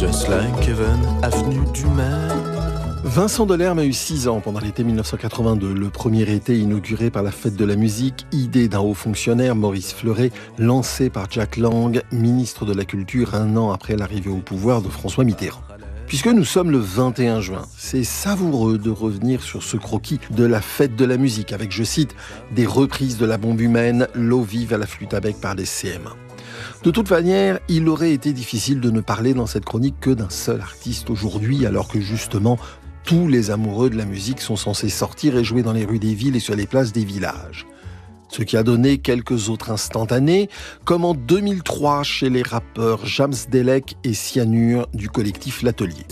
Just like heaven, avenue du Maine. Vincent Delerme a eu 6 ans pendant l'été 1982, le premier été inauguré par la Fête de la musique, idée d'un haut fonctionnaire, Maurice Fleuret, lancé par Jack Lang, ministre de la Culture, un an après l'arrivée au pouvoir de François Mitterrand. Puisque nous sommes le 21 juin, c'est savoureux de revenir sur ce croquis de la Fête de la musique, avec, je cite, des reprises de La Bombe Humaine, L'eau vive à la flûte à bec par les CM1. De toute manière, il aurait été difficile de ne parler dans cette chronique que d'un seul artiste aujourd'hui, alors que justement, tous les amoureux de la musique sont censés sortir et jouer dans les rues des villes et sur les places des villages. Ce qui a donné quelques autres instantanés, comme en 2003 chez les rappeurs Jams Delek et Cyanure du collectif L'Atelier.